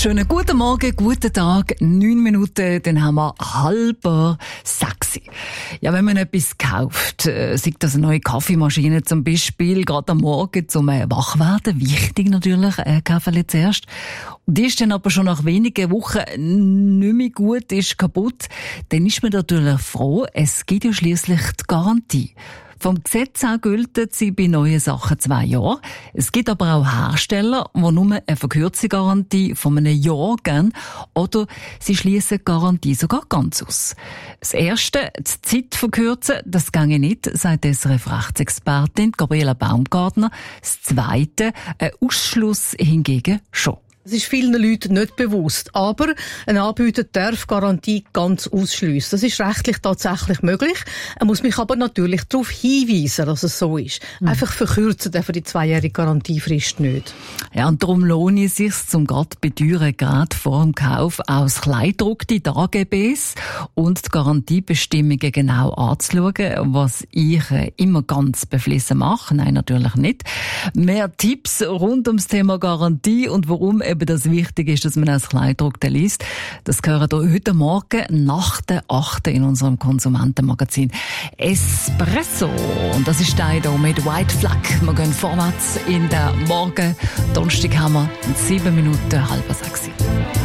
Schönen guten Morgen, guten Tag, 9 Minuten, dann haben wir 5:30. Ja, wenn man etwas kauft, sei das eine neue Kaffeemaschine zum Beispiel, gerade am Morgen zum Wachwerden, wichtig natürlich, kaufen zuerst. Und die ist dann aber schon nach wenigen Wochen nicht mehr gut, ist kaputt, dann ist man natürlich froh, es gibt ja schliesslich die Garantie. Vom Gesetz her gilt sie bei neuen Sachen 2 Jahre. Es gibt aber auch Hersteller, die nur eine verkürzte Garantie von einem Jahr geben oder sie schließen die Garantie sogar ganz aus. Das Erste, die Zeit verkürzen, das ginge nicht, sagt SRF-Rechtsexpertin Gabriela Baumgartner. Das Zweite, ein Ausschluss hingegen schon. Es ist vielen Leuten nicht bewusst, aber ein Anbieter darf Garantie ganz ausschliessen. Das ist rechtlich tatsächlich möglich. Er muss mich aber natürlich darauf hinweisen, dass es so ist. Einfach verkürzen für die 2-jährige Garantiefrist nicht. Ja, und darum lohnt es sich, zum gerade bei teuren Geräten vor dem Kauf auch das kleingedruckte AGBs und die Garantiebestimmungen genau anzuschauen, was ich immer ganz beflissen mache. Nein, natürlich nicht. Mehr Tipps rund ums Thema Garantie und warum eben das wichtig ist, dass man das Kleingedruckte liest. Das hören wir heute Morgen nach der 8. in unserem Konsumentenmagazin Espresso. Und das ist der hier mit White Flag. Wir gehen vorwärts in den Morgen. Donnerstag haben wir 7 Minuten, 5:30.